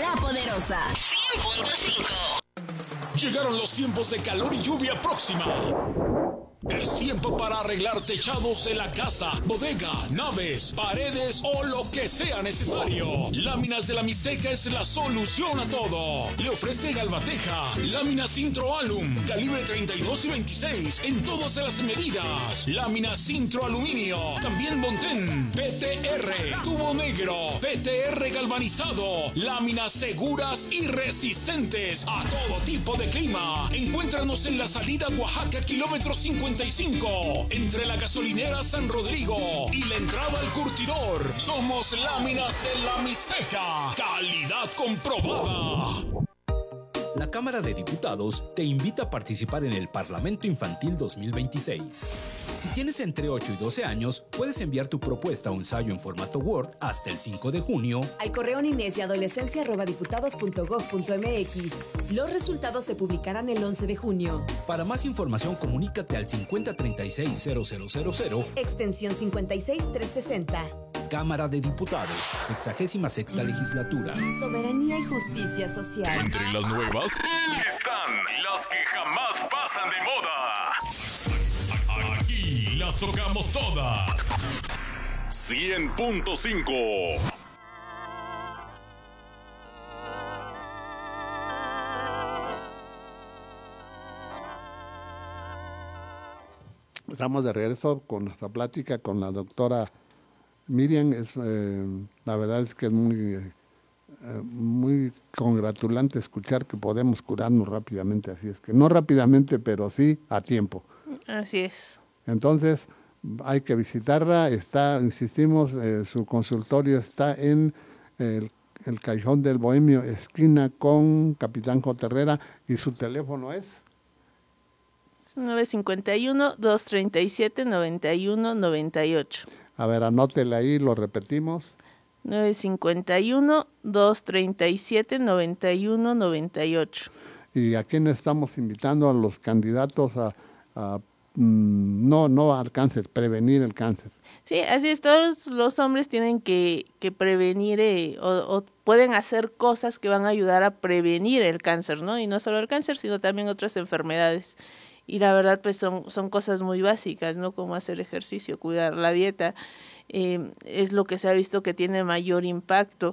La Poderosa 100.5. Llegaron los tiempos de calor y lluvia próxima. Es tiempo para arreglar techados de la casa, bodega, naves, paredes o lo que sea necesario. Láminas de la Mixteca es la solución a todo. Le ofrece Galvateja, láminas Intro-Alum, calibre 32 y 26 en todas las medidas. Láminas Intro-Aluminio, también Montén, PTR, tubo negro, PTR galvanizado, láminas seguras y resistentes a todo tipo de clima. Encuéntranos en la salida Oaxaca, kilómetro 55, entre la gasolinera San Rodrigo y la entrada al curtidor. Somos Láminas de la Mixteca, calidad comprobada. La Cámara de Diputados te invita a participar en el Parlamento Infantil 2026. Si tienes entre 8 y 12 años, puedes enviar tu propuesta o ensayo en formato Word hasta el 5 de junio al correo ninesyadolescencia@diputados.gov.mx. Los resultados se publicarán el 11 de junio. Para más información, comunícate al 5036-0000, extensión 56360. Cámara de Diputados, 66ª legislatura. Soberanía y justicia social. Entre las nuevas están las que jamás pasan de moda. Aquí las tocamos todas. 100.5. Estamos de regreso con nuestra plática con la doctora Miriam. La verdad es que es muy congratulante escuchar que podemos curarnos rápidamente, así es que no rápidamente, pero sí a tiempo. Así es. Entonces hay que visitarla, insistimos, su consultorio está en el Callejón del Bohemio, esquina con Capitán J. Herrera, y su teléfono es 951-237-9198. A ver, anótela ahí, lo repetimos. 951-237-9198. Y aquí no estamos invitando a los candidatos no al cáncer, prevenir el cáncer. Sí, así es, todos los hombres tienen que prevenir o pueden hacer cosas que van a ayudar a prevenir el cáncer, ¿no? Y no solo el cáncer, sino también otras enfermedades. Y la verdad, pues son cosas muy básicas, ¿no? Como hacer ejercicio, cuidar la dieta, es lo que se ha visto que tiene mayor impacto.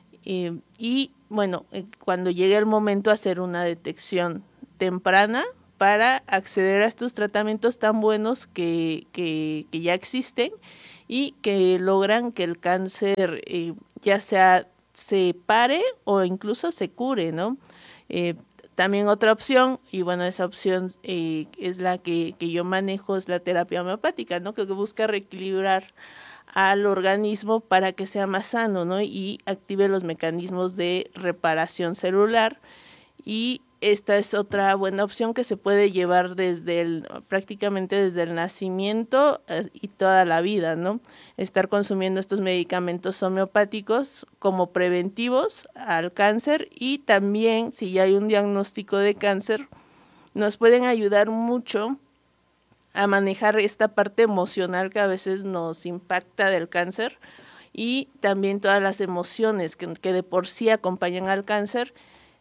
Y bueno, cuando llegue el momento, hacer una detección temprana para acceder a estos tratamientos tan buenos que ya existen y que logran que el cáncer ya sea se pare o incluso se cure, ¿no? También otra opción, y bueno, esa opción es la que yo manejo, es la terapia homeopática, ¿no? Que busca reequilibrar al organismo para que sea más sano, ¿no? Y active los mecanismos de reparación celular. Y esta es otra buena opción que se puede llevar prácticamente desde el nacimiento y toda la vida, ¿no? Estar consumiendo estos medicamentos homeopáticos como preventivos al cáncer, y también si ya hay un diagnóstico de cáncer, nos pueden ayudar mucho a manejar esta parte emocional que a veces nos impacta del cáncer, y también todas las emociones que de por sí acompañan al cáncer.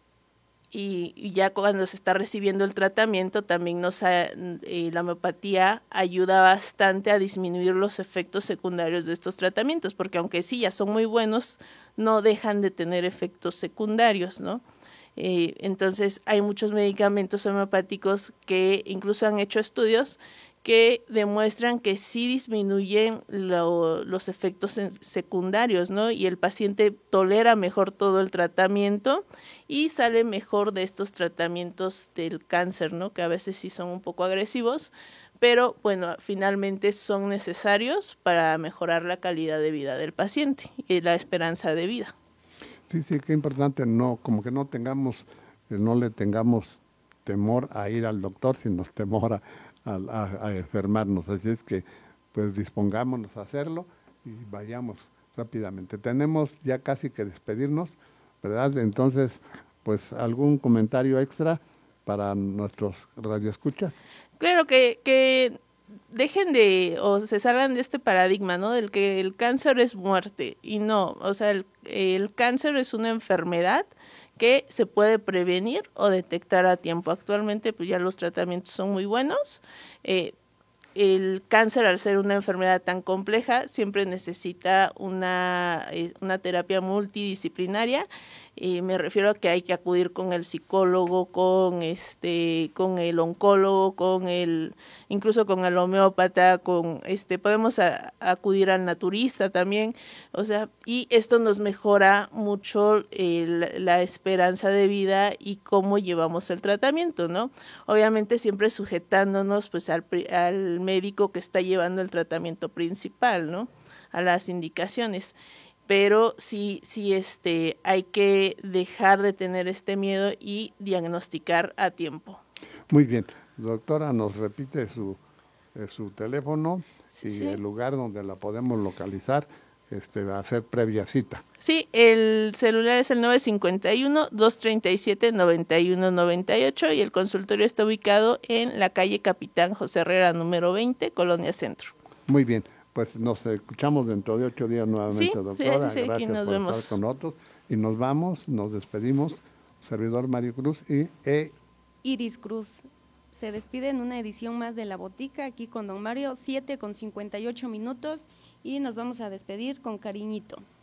Y ya cuando se está recibiendo el tratamiento, también la homeopatía ayuda bastante a disminuir los efectos secundarios de estos tratamientos, porque aunque sí ya son muy buenos, no dejan de tener efectos secundarios, ¿no? Entonces hay muchos medicamentos homeopáticos que incluso han hecho estudios que demuestran que sí disminuyen los efectos secundarios, ¿no? Y el paciente tolera mejor todo el tratamiento y sale mejor de estos tratamientos del cáncer, ¿no? Que a veces sí son un poco agresivos, pero bueno, finalmente son necesarios para mejorar la calidad de vida del paciente y la esperanza de vida. Sí, qué importante, como que no le tengamos temor a ir al doctor, sino temor a enfermarnos. Así es que pues dispongámonos a hacerlo y vayamos rápidamente. Tenemos ya casi que despedirnos, ¿verdad? Entonces, pues algún comentario extra para nuestros radioescuchas. Claro, que dejen o se salgan de este paradigma, ¿no? Del que el cáncer es muerte, y no, o sea, el cáncer es una enfermedad que se puede prevenir o detectar a tiempo. Actualmente pues ya los tratamientos son muy buenos. El cáncer, al ser una enfermedad tan compleja, siempre necesita una terapia multidisciplinaria. Me refiero a que hay que acudir con el psicólogo, con el oncólogo, incluso con el homeópata, podemos acudir al naturista también, o sea, y esto nos mejora mucho la esperanza de vida y cómo llevamos el tratamiento, ¿no? Obviamente siempre sujetándonos pues al médico que está llevando el tratamiento principal, ¿no? A las indicaciones. Pero sí hay que dejar de tener este miedo y diagnosticar a tiempo. Muy bien. Doctora, nos repite su teléfono y Sí. el lugar donde la podemos localizar, hacer previa cita. Sí, el celular es el 951-237-9198 y el consultorio está ubicado en la calle Capitán José Herrera, número 20, Colonia Centro. Muy bien. Pues nos escuchamos dentro de 8 días nuevamente, Sí, doctora. sí, aquí Gracias nos por vemos. estar con nosotros. Y nos despedimos. Servidor Mario Cruz y Iris Cruz se despide en una edición más de La Botica, aquí con don Mario, 7:58 minutos, y nos vamos a despedir con cariñito.